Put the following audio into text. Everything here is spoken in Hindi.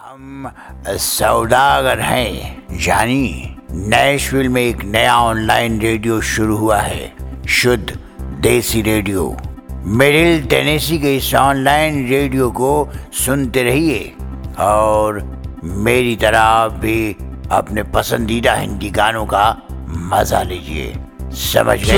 हम सौदागर हैं। यानी नैशविल में एक नया ऑनलाइन रेडियो शुरू हुआ है, शुद्ध देसी रेडियो। मिडिल टेनेसी के इस ऑनलाइन रेडियो को सुनते रहिए और मेरी तरह आप भी अपने पसंदीदा हिंदी गानों का मजा लीजिए। समझ गए?